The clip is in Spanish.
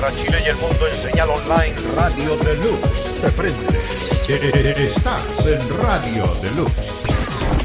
Para Chile y el mundo en señal online. Radio Deluxe te prende. Estás en Radio Deluxe.